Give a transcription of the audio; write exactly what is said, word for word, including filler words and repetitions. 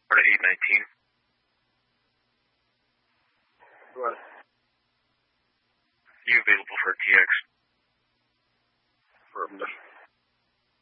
Florida eight nineteen. What? You available for T X? Affirmative.